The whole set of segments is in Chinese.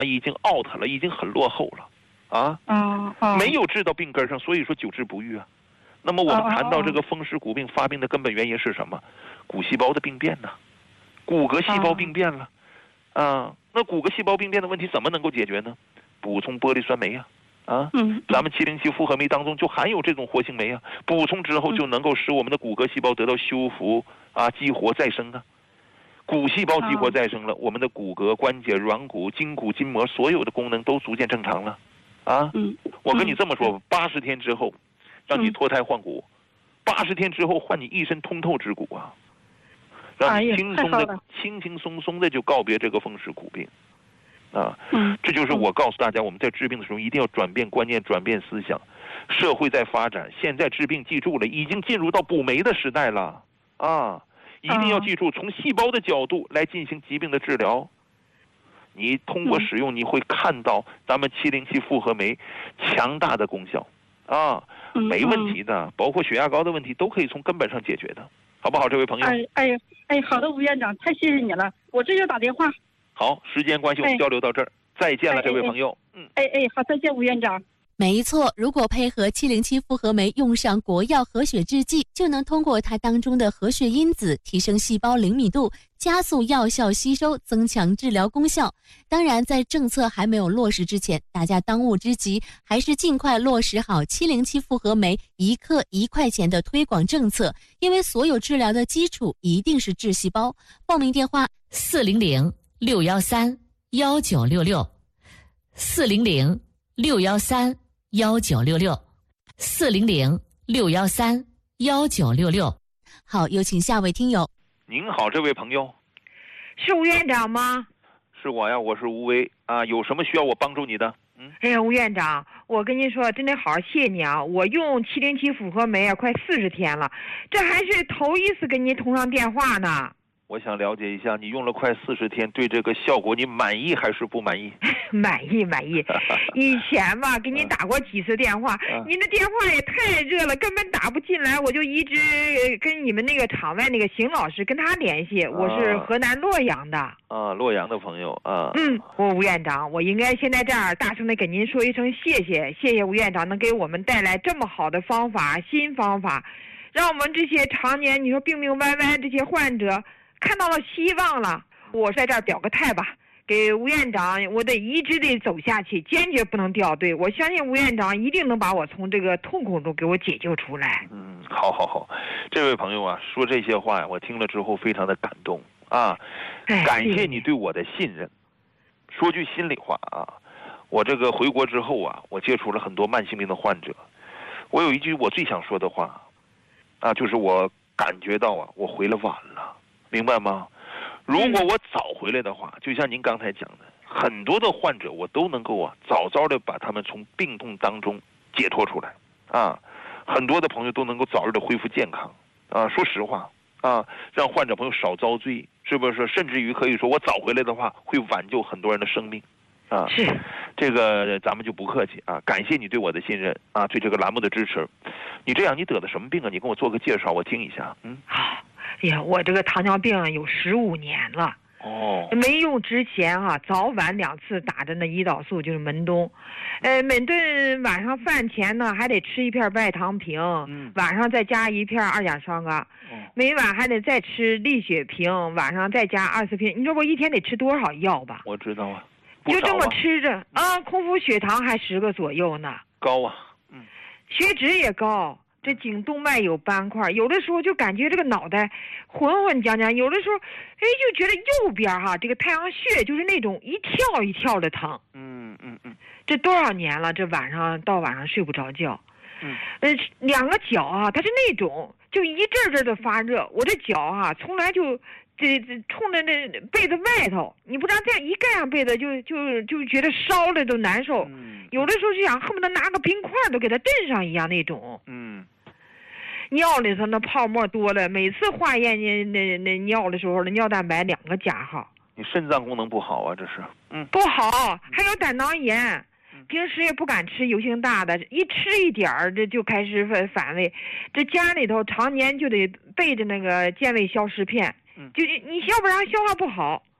已经 out 了，已经很落后了没有治到病根上，所以说久治不愈啊。那么我们谈到这个风湿骨病发病的根本原因是什么？骨细胞的病变呢？骨骼细胞病变了那骨骼细胞病变的问题怎么能够解决呢？补充玻璃酸酶咱们707复合酶当中就含有这种活性酶补充之后就能够使我们的骨骼细胞得到修复激活再生骨细胞激活再生了，我们的骨骼、关节、软骨、筋骨、筋膜所有的功能都逐渐正常了我跟你这么说，80天之后让你脱胎换骨，80天之后换你一身通透之骨让你轻轻松松的就告别这个风湿骨病这就是我告诉大家，我们在治病的时候一定要转变观念，转变思想。社会在发展，现在治病记住了，已经进入到补酶的时代了一定要记住，从细胞的角度来进行疾病的治疗。你通过使用，你会看到咱们707复合酶强大的功效没问题的，包括血压高的问题都可以从根本上解决的，好不好，这位朋友？ 好的，吴院长，太谢谢你了，我这就打电话。 好，时间关系我们交流到这儿，再见了，这位朋友。 好，再见，吴院长。 没错，如果配合707复合酶用上国药活血制剂，就能通过它当中的活血因子提升细胞灵敏度，加速药效吸收，增强治疗功效。当然，在政策还没有落实之前，大家当务之急还是尽快落实好707复合酶1克1块钱的推广政策，因为所有治疗的基础一定是致细胞。报名电话400-613-1966，400-613-1966。好，有请下位听友。 您好，这位朋友。 是吴院长吗？ 是我呀，我是吴威有什么需要我帮助你的？ 哎呀，吴院长，我跟您说，真的好谢你我用707复合酶快40天了，这还是头一次跟您通上电话呢。 我想了解一下，你用了快40天，对这个效果你满意还是不满意？ 满意。以前吧，给您打过几次电话，您的电话也太热了，根本打不进来，我就一直跟你们那个场外那个邢老师跟他联系。我是河南洛阳的。 洛阳的朋友我吴院长，我应该先在这儿大声的给您说一声谢谢，谢谢吴院长能给我们带来这么好的方法，新方法，让我们这些常年你说病病歪歪这些患者看到了希望了。我在这儿表个态吧，给吴院长，我得一直得走下去，坚决不能掉队。我相信吴院长一定能把我从这个痛苦中给我解救出来。 好，这位朋友说这些话我听了之后非常的感动感谢你对我的信任。说句心里话我这个回国之后我接触了很多慢性病的患者，我有一句我最想说的话就是我感觉到我回来晚了，明白吗？如果我早回来的话，就像您刚才讲的，很多的患者我都能够早早的把他们从病痛当中解脱出来很多的朋友都能够早日的恢复健康说实话让患者朋友少遭罪，是不是？甚至于可以说我早回来的话会挽救很多人的生命是， 这个咱们就不客气感谢你对我的信任对这个栏目的支持。你这样，你得的什么病你跟我做个介绍，我听一下。 好，我这个糖尿病有15年了。没用之前早晚2次打的那胰岛素就是门冬，每顿晚上饭前呢还得吃1片外糖平，晚上再加1片2甲双胍，每晚还得再吃利血平，晚上再加20片。你说我一天得吃多少药吧？ 我知道就这么吃着空腹血糖还10个左右呢， 高血脂也高，这颈动脉有斑块，有的时候就感觉这个脑袋浑浑浆浆，有的时候就觉得右边这个太阳穴就是那种一跳一跳的疼。这多少年了，这晚上睡不着觉。两个脚它是那种就一阵阵的发热，我这脚从来就这冲着那被子外头，你不知道这样一盖上被子就觉得烧了都难受。有的时候就想恨不得拿个冰块都给它镇上一样那种。尿里头那泡沫多了，每次化验那尿的时候，那尿蛋白2个加号。 你肾脏功能不好这是。 不好，还有胆囊炎。平时也不敢吃油性大的，一吃一点儿这就开始反胃。这家里头常年就得备着那个健胃消食片，就你要不然消化不好。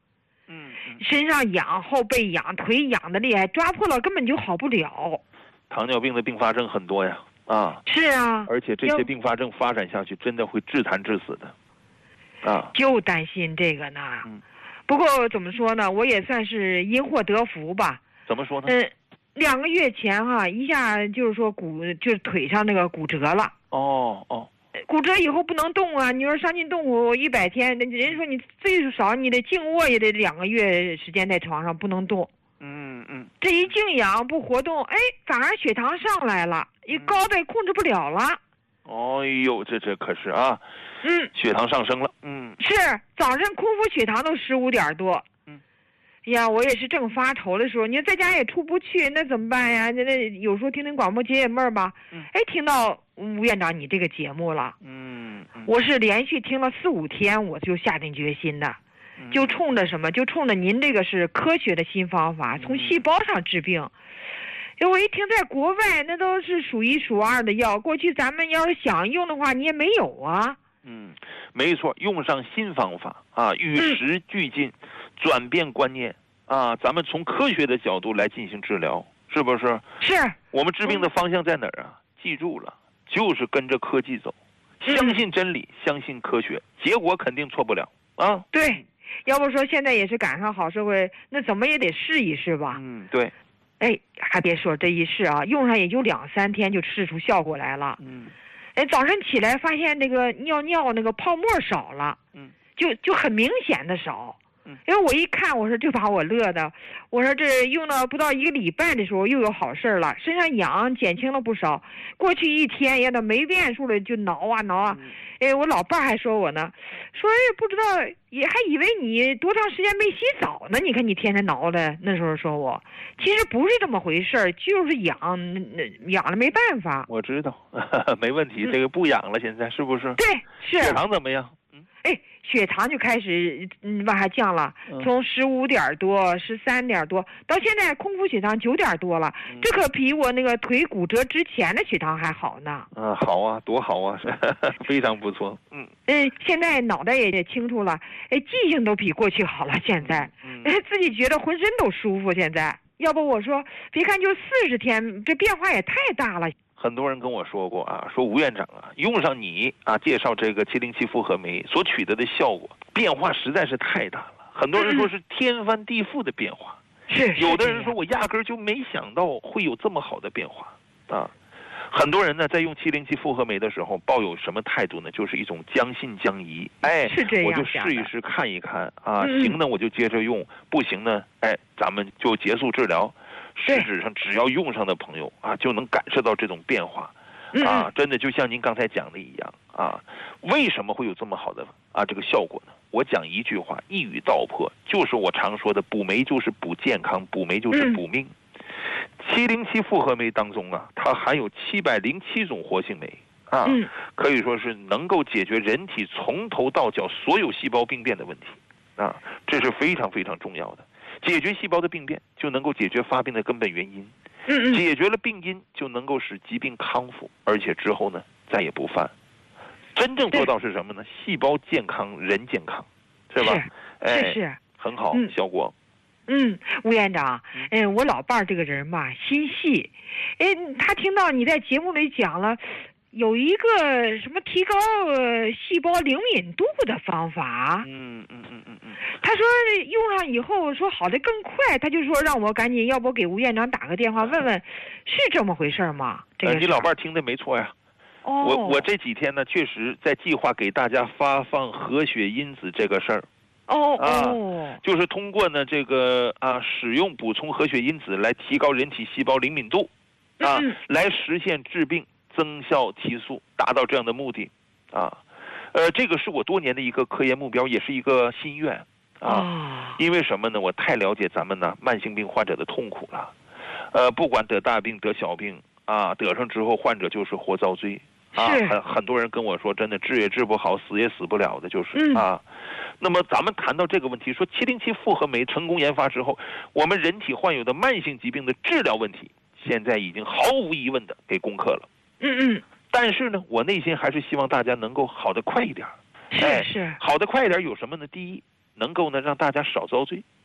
身上痒，后背痒，腿痒的厉害，抓破了根本就好不了。 糖尿病的并发症很多呀， 是啊， 而且这些并发症发展下去，真的会致残致死的， 就担心这个呢。不过怎么说呢，我也算是因祸得福吧。 怎么说呢 ？2个月前一下就是说就是腿上那个骨折了。骨折以后不能动啊！你说伤筋动骨100天，人说你最少你得静卧也得2个月时间在床上不能动。这一静养不活动，反而血糖上来了，一高的控制不了了。 哎呦，这可是啊！血糖上升了。 是早上空腹血糖都15点多。哎呀，我也是正发愁的时候，你说在家也出不去，那怎么办呀？那有时候听听广播解解闷儿吧。听到吴院长你这个节目了。我是连续听了4、5天，我就下定决心的，就冲着什么？就冲着您这个是科学的新方法，从细胞上治病。我一听在国外那都是数1数2的药，过去咱们要是想用的话，你也没有啊。 没错，用上新方法与时俱进，转变观念咱们从科学的角度来进行治疗，是不是？ 是。我们治病的方向在哪儿啊？记住了，就是跟着科技走，相信真理，相信科学，结果肯定错不了啊。 对，要不说现在也是赶上好社会，那怎么也得试一试吧。 对。 还别说这一试用上也就2、3天就试出效果来了。早上起来发现那个尿那个泡沫少了。就很明显的少。因为我一看，我说这把我乐的，我说这用了不到1个礼拜的时候又有好事了，身上痒减轻了不少。过去1天也得没变数了就挠啊。我老伴还说我呢，说不知道也还以为你多长时间没洗澡呢，你看你天天挠的。那时候说我其实不是这么回事，就是痒了没办法。 我知道没问题，这个不痒了，现在是不是？ 对，是。 血糖怎么样？ 血糖就开始往下降了，从15点多、13点多，到现在空腹血糖9点多了，这可比我那个腿骨折之前的血糖还好呢。 好啊，多好啊，非常不错。 现在脑袋也清楚了，记性都比过去好了。现在，自己觉得浑身都舒服。现在，要不我说，别看就40天，这变化也太大了。 很多人跟我说过说吴院长用上你介绍这个707复合酶所取得的效果变化实在是太大了。很多人说是天翻地覆的变化，有的人说我压根儿就没想到会有这么好的变化很多人呢在用707复合酶的时候抱有什么态度呢？就是一种将信将疑。 是这样， 我就试一试看一看行呢我就接着用，不行呢咱们就结束治疗。实质上只要用上的朋友就能感受到这种变化真的就像您刚才讲的一样为什么会有这么好的这个效果呢？我讲一句话，一语道破，就是我常说的补酶就是补健康，补酶就是补命。707复合酶当中它含有707种活性酶可以说是能够解决人体从头到脚所有细胞病变的问题这是非常非常重要的。解决细胞的病变，就能够解决发病的根本原因。解决了病因，就能够使疾病康复，而且之后呢再也不犯。真正做到是什么呢？细胞健康，人健康，是吧？ 是很好，效果。 吴院长，我老伴儿这个人嘛，心细，他听到你在节目里讲了。有一个什么提高细胞灵敏度的方法。他说用上以后说好的更快，他就说让我赶紧，要不给吴院长打个电话问问，是这么回事吗？ 你老伴听的没错呀。我这几天呢，确实在计划给大家发放合血因子这个事儿。就是通过呢这个使用补充合血因子来提高人体细胞灵敏度来实现治病。增效提速，达到这样的目的这个是我多年的一个科研目标，也是一个心愿因为什么呢？我太了解咱们呢慢性病患者的痛苦了不管得大病得小病得上之后患者就是活遭罪很多人跟我说真的治也治不好，死也死不了的就是那么咱们谈到这个问题，说707复合酶成功研发之后，我们人体患有的慢性疾病的治疗问题现在已经毫无疑问的给攻克了。但是呢，我内心还是希望大家能够好得快一点。 是好得快一点有什么呢？第一，能够呢让大家少遭罪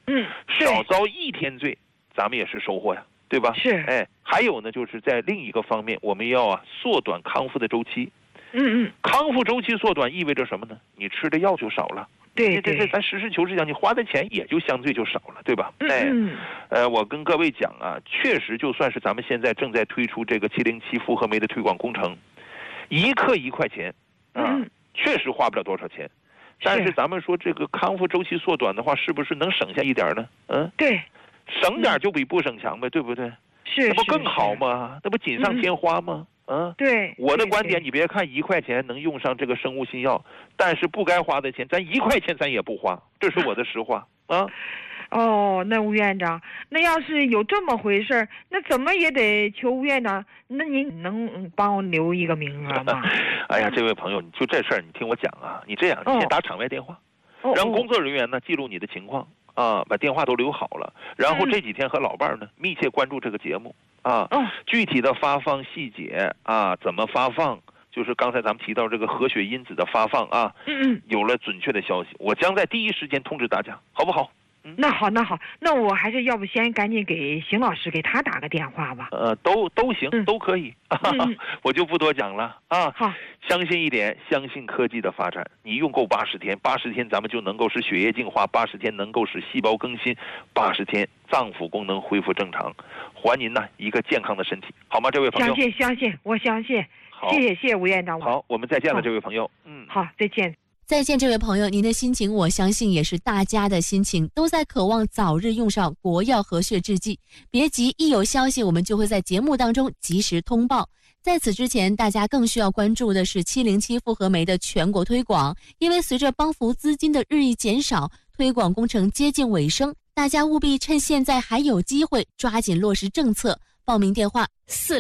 少遭1天罪，咱们也是收获呀，对吧？ 是。 还有呢，就是在另一个方面，我们要缩短康复的周期。康复周期缩短意味着什么呢？你吃的药就少了。 对， 咱实事求是讲，你花的钱也就相对就少了，对吧？我跟各位讲啊，确实就算是咱们现在正在推出这个707复合酶的推广工程，1克1块钱，确实花不了多少钱。但是咱们说这个康复周期缩短的话，是不是能省下一点呢？ 对， 省点就比不省强呗，对不对？ 是， 那不更好吗？那不锦上添花吗？ 对， 我的观点，你别看1块钱能用上这个生物新药，但是不该花的钱，咱1块钱咱也不花，这是我的实话啊。 那吴院长，那要是有这么回事，那怎么也得求吴院长，那您能帮我留一个名额吗？ 哎呀，这位朋友，你就这事儿，你听我讲啊，你这样，你先打场外电话，让工作人员呢记录你的情况啊，把电话都留好了，然后这几天和老伴儿呢密切关注这个节目啊，具体的发放细节啊，怎么发放，就是刚才咱们提到这个合血因子的发放啊，有了准确的消息，我将在第一时间通知大家，好不好？ 那好，那我还是要不先赶紧给邢老师给他打个电话吧。 都行，都可以，我就不多讲了啊。 好， 相信一点，相信科技的发展。你用够80天，80天咱们就能够使血液净化，80天能够使细胞更新，80天脏腑功能恢复正常，还您呢一个健康的身体，好吗，这位朋友？ 相信，我相信。谢谢吴院长。 好，我们再见了，这位朋友。 好，再见。 再见，这位朋友，您的心情我相信也是大家的心情，都在渴望早日用上国药和血制剂。别急，一有消息我们就会在节目当中及时通报。在此之前，大家更需要关注的是707复合酶的全国推广，因为随着帮扶资金的日益减少，推广工程接近尾声，大家务必趁现在还有机会抓紧落实政策。报名电话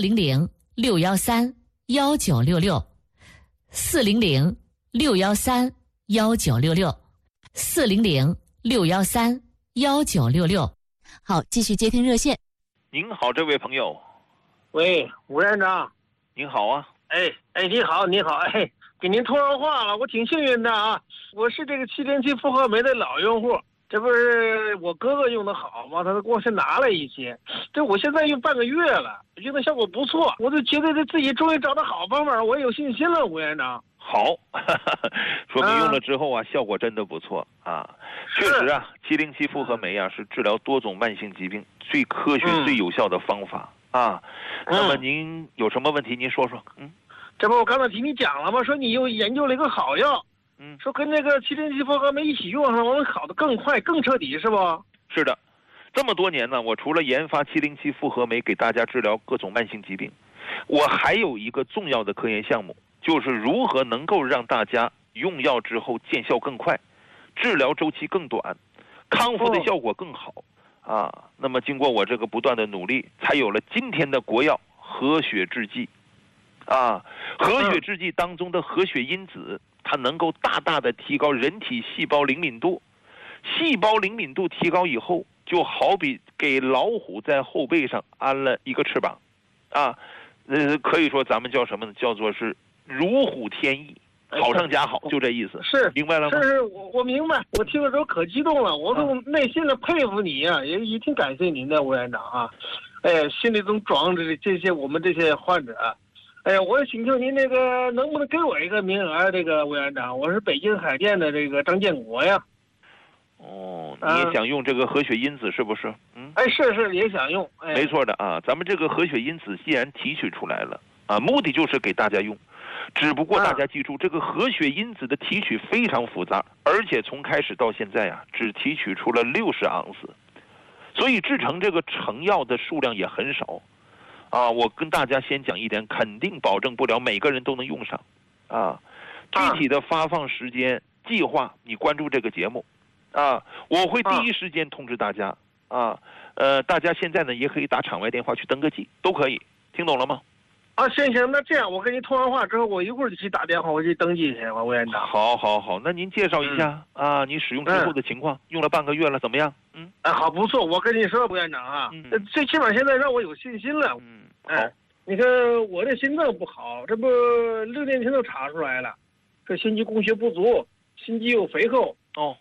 400-613-1966，400-613-1966。好，继续接听热线。 您好，这位朋友。 喂，吴院长。 您好啊。 你好，给您通上话了，我挺幸运的啊，我是这个707复合酶的老用户。这不是我哥哥用的好吗？他给我先拿了一些，这我现在用半个月了，用的效果不错，我就觉得自己终于找到好方法，我也有信心了，吴院长。 好，说明用了之后效果真的不错啊。确实啊，707复合酶是治疗多种慢性疾病最科学、最有效的方法啊。那么您有什么问题您说说。 这不我刚才听你讲了吗？说你又研究了一个好药。说跟那个707复合酶一起用上，我们好的更快更彻底，是不？ 是的，这么多年呢，我除了研发707复合酶给大家治疗各种慢性疾病，我还有一个重要的科研项目，就是如何能够让大家用药之后见效更快，治疗周期更短，康复的效果更好啊。那么经过我这个不断的努力，才有了今天的国药合血制剂啊。合血制剂当中的合血因子，它能够大大的提高人体细胞灵敏度，细胞灵敏度提高以后，就好比给老虎在后背上安了一个翅膀，啊，可以说咱们叫什么呢？叫做是如虎添翼，好上加好，就这意思。 是， 明白了吗？ 是，我明白。我听了之后可激动了，我都内心的佩服你呀，也挺感谢您的，吴院长啊。心里总装着这些我们这些患者。我请求您那个能不能给我一个名额？这个吴院长，我是北京海淀的这个张建国呀。 你也想用这个合血因子是不是？ 是也想用。 没错的啊，咱们这个合血因子既然提取出来了啊，目的就是给大家用。只不过大家记住，这个合血因子的提取非常复杂，而且从开始到现在只提取出了60盎司，所以制成这个成药的数量也很少。我跟大家先讲一点，肯定保证不了每个人都能用上啊。具体的发放时间计划，你关注这个节目啊，我会第一时间通知大家啊。大家现在呢也可以打场外电话去登个记，都可以，听懂了吗？ 行，那这样我跟您通完话之后，我一会儿就去打电话，我去登记去吧，吴院长。 好，那您介绍一下你使用之后的情况，用了半个月了，怎么样？ 好，不错，我跟你说，吴院长啊，最起码现在让我有信心了。 好， 你看我这心脏不好，这不6年前都查出来了，这心肌供血不足，心肌又肥厚。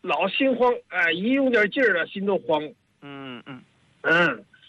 老心慌，哎，一用点劲儿了，心都慌。 嗯。